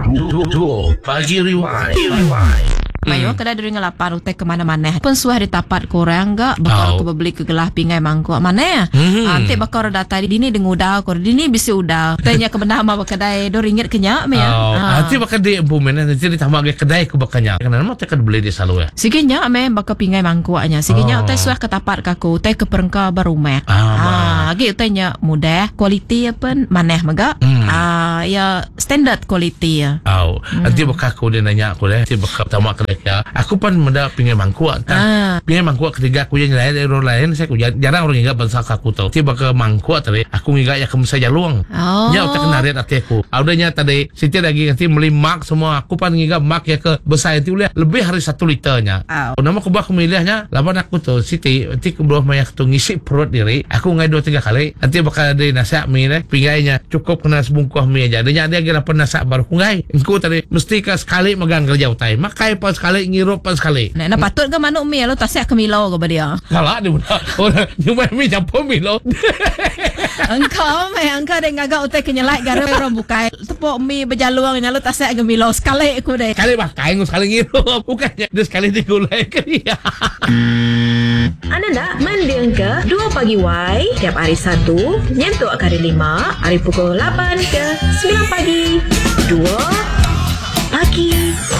Pagi Rewind. Mayo kada duri ngelapan utek ke mana-mana. Pun suah di tapat korang enggak bakal aku beli ke gelah pingai mangkuk mana. Ante bakal data dini denguda kor dini bisi udah. Tanya ke benda ma kedai RM2 kenyak me ya. Nanti bakal di bumen nanti ditambah ke kedai ke bakanya. Kenapa tak beli di salu ya? Sikinya me bakal pingai mangkuknya. Sikinya utek suah ke tapat kaku utek ke perengka barumek. Lagi utenya mudah, quality apa maneh maga. Ya standard quality ya. Nanti bakal aku dia nanya aku deh. Nanti bakal tamak kedai ya. Aku pun menda pingai mangkuk. Pingai mangkuk ketiga aku yang lain dari orang lain saya aku jarang orang ingat bangsa aku tahu. Tiba ke mangkuk tadi aku ingat ya kamu saja luang. Nya utak kenarit hati aku. Audanya tadi Siti lagi nanti beli mak semua. Aku pun ingat mak ya ke besar itu lebih hari 1 liternya. Nama aku bak milihnya. Lawan aku tuh Siti nanti ke bawah mayak tu ngisi perut diri. Aku ngai 2-3 kali. Nanti bakal ada nasi mie deh. Pingainya cukup kena sebungkus mie aja. Adanya dia kira nasi baru ngai. Engkau tadi mesti ke sekali megang kerja utai. Makai pas sekali ngirup pas sekali. Nah, patut ke manuk mie lo tasik ke milo ke dia. Kalah dia mudah. Orang nyumai mie campur milo. Engkau deh ngagak utek kenyelai gara orang bukai. Tepuk mie berjaluang nyalo tasik ke milo sekali aku deh. Sekali pakai sekali ngirup. Bukannya dia sekali digulai ke dia. Anda nak mendiang ke 2 Pagi Y tiap hari Sabtu nyentuh hari 5 hari pukul 8 ke 9 pagi 2 Pagi